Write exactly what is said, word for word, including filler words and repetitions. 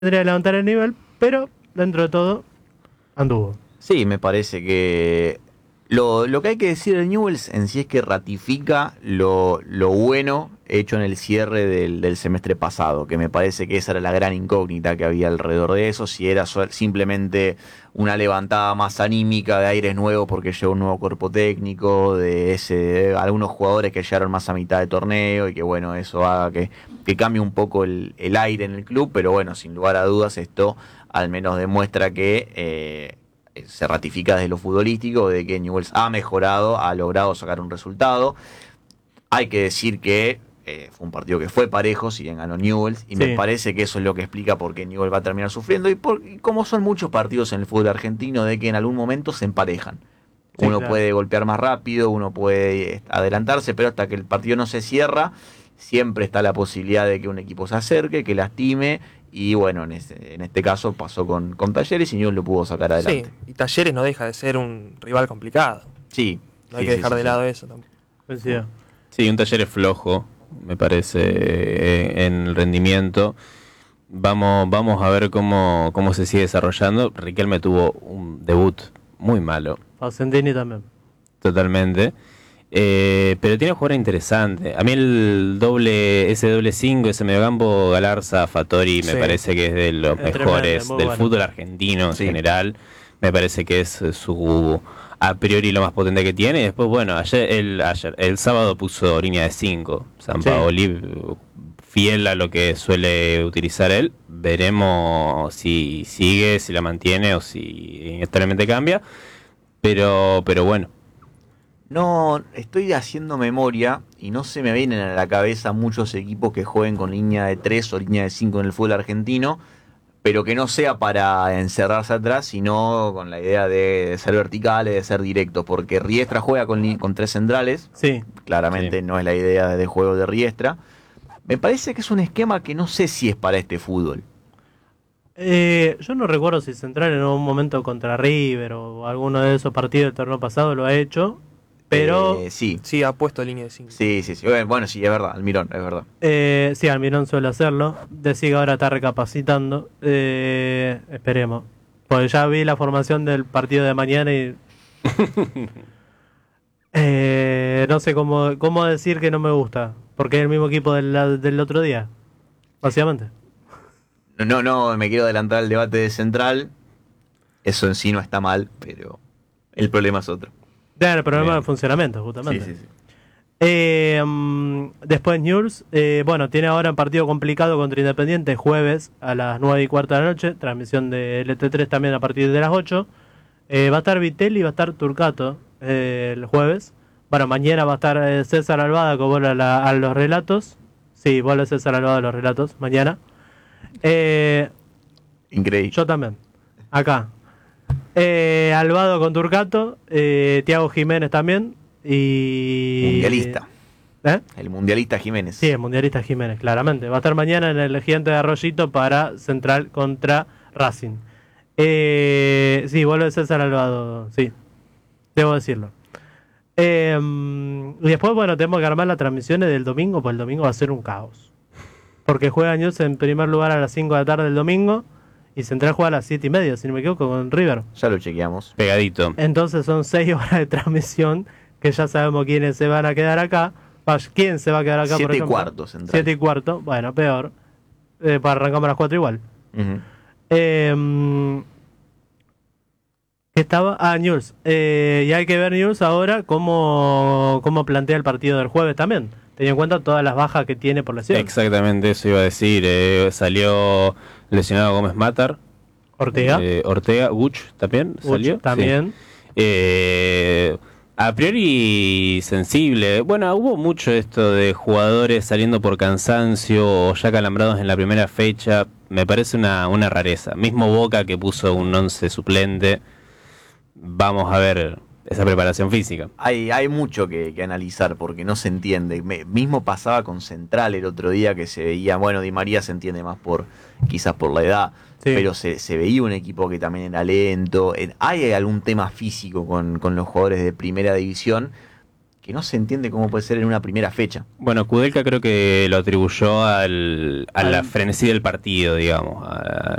tendría que levantar el nivel, pero dentro de todo anduvo. Sí, me parece que lo, lo que hay que decir del Newell's en sí es que ratifica lo, lo bueno hecho en el cierre del, del semestre pasado, que me parece que esa era la gran incógnita que había alrededor de eso, si era so- simplemente una levantada más anímica de aires nuevos porque llegó un nuevo cuerpo técnico, de ese de algunos jugadores que llegaron más a mitad de torneo y que bueno, eso haga que, que cambie un poco el, el aire en el club, pero bueno, sin lugar a dudas esto al menos demuestra que eh, se ratifica desde lo futbolístico de que Newell's ha mejorado, ha logrado sacar un resultado. Hay que decir que eh, fue un partido que fue parejo, si bien ganó Newell's, y Sí. me parece que eso es lo que explica por qué Newell's va a terminar sufriendo y, por, y como son muchos partidos en el fútbol argentino, de que en algún momento se emparejan. Sí, Uno claro. puede golpear más rápido, uno puede eh, adelantarse, pero hasta que el partido no se cierra, siempre está la posibilidad de que un equipo se acerque, que lastime, y bueno, en, ese, en este caso pasó con, con Talleres y Newell's lo pudo sacar adelante. Sí, y Talleres no deja de ser un rival complicado. Sí, No hay sí, que sí, dejar sí, de sí. lado eso tampoco. Coincido. Sí, un Talleres flojo, me parece, eh, en el rendimiento. Vamos, vamos a ver cómo, cómo se sigue desarrollando. Riquelme tuvo un debut muy malo, Facendini también. totalmente. Eh, pero tiene jugadores interesantes. A mí el doble, ese doble cinco, ese mediocampo, Galarza, Fattori, me Sí. parece que es de los Es mejores tremendo, muy del bueno. fútbol argentino en Sí. general. Me parece que es eh, su a priori lo más potente que tiene. Y después, bueno, ayer el, ayer, el sábado puso línea de cinco. San Sí. Paoli, fiel a lo que suele utilizar él. Veremos si sigue, si la mantiene o si inexorablemente cambia. Pero, pero bueno. No, estoy haciendo memoria y no se me vienen a la cabeza muchos equipos que jueguen con línea de tres o línea de cinco en el fútbol argentino, pero que no sea para encerrarse atrás, sino con la idea de ser verticales, de ser directos, porque Riestra juega con, li- con tres centrales, Sí. claramente Sí. no es la idea de juego de Riestra. Me parece que es un esquema que no sé si es para este fútbol. Eh, yo no recuerdo si Central en un momento contra River o alguno de esos partidos del torneo pasado lo ha hecho, pero Eh, sí, Sí, ha puesto línea de cinco. sí, sí, sí. Bueno, bueno, sí, es verdad, Almirón, es verdad. eh, sí, Almirón suele hacerlo. Decía que ahora está recapacitando. Eh, esperemos. Porque ya vi la formación del partido de mañana y eh, no sé cómo, cómo decir que no me gusta, porque es el mismo equipo del, del otro día, básicamente. No, no, no, me quiero adelantar al debate de Central. Eso en sí no está mal, pero el problema es otro. Claro, el problema Bien. del funcionamiento, justamente. Sí, sí, sí. Eh, mm, después News, eh, bueno, tiene ahora un partido complicado contra Independiente, jueves a las nueve y cuarto de la noche, transmisión de L T tres también a partir de las ocho. Eh, va a estar Vitelli y va a estar Turcato eh, el jueves. Bueno, mañana va a estar eh, César Albada que vuelve a, la- a los relatos. Sí, vuelve César Albada a los relatos, mañana. Eh, Increíble. yo también, acá. Eh, Albado con Turcato, eh, Tiago Jiménez también. Y... Mundialista. ¿Eh? El mundialista Jiménez. Sí, el mundialista Jiménez, claramente. Va a estar mañana en el Gigante de Arroyito para Central contra Racing. Eh, sí, vuelve César Albado, sí. Debo decirlo. Eh, y después, bueno, tenemos que armar las transmisiones del domingo, pues el domingo va a ser un caos. Porque juega News en primer lugar a las cinco de la tarde del domingo y Central juega a las siete y media, si no me equivoco, con River. Ya lo chequeamos. Pegadito. Entonces son seis horas de transmisión que ya sabemos quiénes se van a quedar acá. Va, ¿quién se va a quedar acá, por Siete y ejemplo? cuarto, Central. Siete y cuarto, bueno, peor. Eh, para arrancamos a las cuatro igual. Ujú. Eh, ¿Qué estaba? Ah, News. Eh, y hay que ver News ahora cómo, cómo plantea el partido del jueves también. Teniendo en cuenta todas las bajas que tiene por lesión. Exactamente eso iba a decir. eh, salió lesionado Gómez Matar. Ortega. Eh, Ortega, Buch también Uch, salió. también. Sí. Eh, a priori sensible. Bueno, hubo mucho esto de jugadores saliendo por cansancio o ya calambrados en la primera fecha. Me parece una, una rareza. Mismo Boca que puso un once suplente. Vamos a ver esa preparación física. Hay, hay mucho que, que analizar porque no se entiende. Me- mismo pasaba con Central el otro día que se veía, bueno, Di María se entiende más por quizás por la edad, Sí. pero se, se veía un equipo que también era lento. En- hay algún tema físico con, con los jugadores de primera división que no se entiende cómo puede ser en una primera fecha. Bueno, Kudelka creo que lo atribuyó al, a la Al- frenesí del partido, digamos, a